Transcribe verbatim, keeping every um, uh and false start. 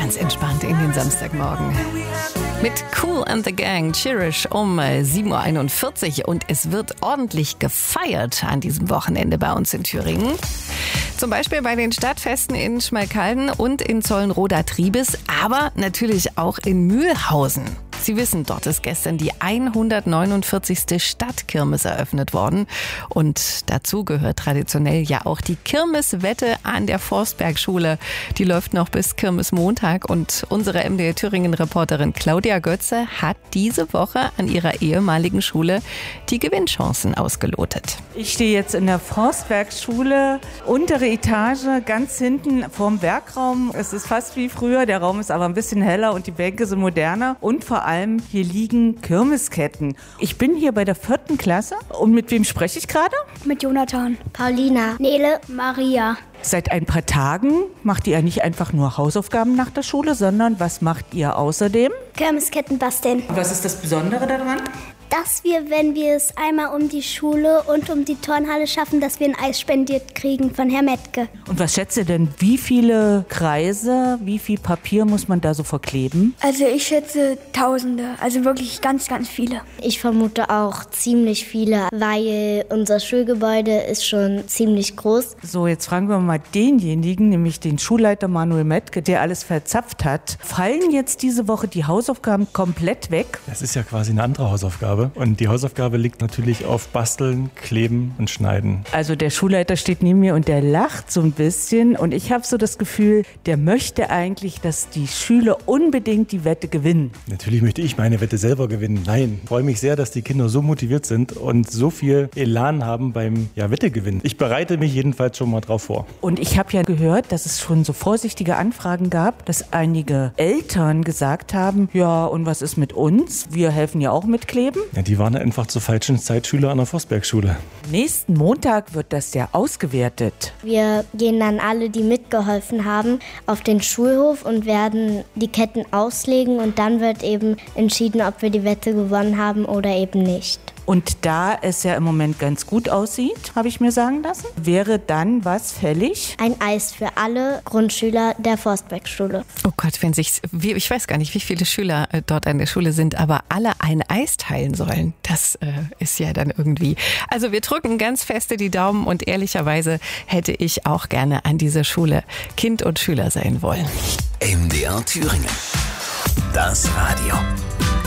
ganz entspannt in den Samstagmorgen. Mit Kool and the Gang, Cherish um sieben Uhr einundvierzig und es wird ordentlich gefeiert an diesem Wochenende bei uns in Thüringen. Zum Beispiel bei den Stadtfesten in Schmalkalden und in Zollenroda-Triebes, aber natürlich auch in Mühlhausen. Sie wissen, dort ist gestern die hundertneunundvierzigste Stadtkirmes eröffnet worden. Und dazu gehört traditionell ja auch die Kirmeswette an der Forstbergschule. Die läuft noch bis Kirmesmontag. Und unsere M D R Thüringen-Reporterin Claudia Götze hat diese Woche an ihrer ehemaligen Schule die Gewinnchancen ausgelotet. Ich stehe jetzt in der Forstbergschule, untere Etage, ganz hinten vorm Werkraum. Es ist fast wie früher, der Raum ist aber ein bisschen heller und die Bänke sind moderner. Und vor allem hier liegen Kirmesketten. Ich bin hier bei der vierten Klasse und mit wem spreche ich gerade? Mit Jonathan, Paulina, Nele, Maria. Seit ein paar Tagen macht ihr nicht einfach nur Hausaufgaben nach der Schule, sondern was macht ihr außerdem? Kirmesketten basteln. Was ist das Besondere daran? Dass wir, wenn wir es einmal um die Schule und um die Turnhalle schaffen, dass wir ein Eis spendiert kriegen von Herrn Metke. Und was schätzt ihr denn, wie viele Kreise, wie viel Papier muss man da so verkleben? Also ich schätze Tausende, also wirklich ganz, ganz viele. Ich vermute auch ziemlich viele, weil unser Schulgebäude ist schon ziemlich groß. So, jetzt fragen wir mal denjenigen, nämlich den Schulleiter Manuel Metke, der alles verzapft hat. Fallen jetzt diese Woche die Hausaufgaben komplett weg? Das ist ja quasi eine andere Hausaufgabe. Und die Hausaufgabe liegt natürlich auf Basteln, Kleben und Schneiden. Also der Schulleiter steht neben mir und der lacht so ein bisschen. Und ich habe so das Gefühl, der möchte eigentlich, dass die Schüler unbedingt die Wette gewinnen. Natürlich möchte ich meine Wette selber gewinnen. Nein, ich freue mich sehr, dass die Kinder so motiviert sind und so viel Elan haben beim ja, Wettegewinnen. Ich bereite mich jedenfalls schon mal drauf vor. Und ich habe ja gehört, dass es schon so vorsichtige Anfragen gab, dass einige Eltern gesagt haben, ja, und was ist mit uns? Wir helfen ja auch mit Kleben. Ja, die waren einfach zur falschen Zeit Schüler an der Forstbergschule. Nächsten Montag wird das ja ausgewertet. Wir gehen dann alle, die mitgeholfen haben, auf den Schulhof und werden die Ketten auslegen und dann wird eben entschieden, ob wir die Wette gewonnen haben oder eben nicht. Und da es ja im Moment ganz gut aussieht, habe ich mir sagen lassen, wäre dann was fällig? Ein Eis für alle Grundschüler der Forstbergschule. Oh Gott, wenn sich, ich weiß gar nicht, wie viele Schüler dort an der Schule sind, aber alle ein Eis teilen sollen, das äh, ist ja dann irgendwie. Also wir drücken ganz feste die Daumen und ehrlicherweise hätte ich auch gerne an dieser Schule Kind und Schüler sein wollen. M D R Thüringen. Das Radio.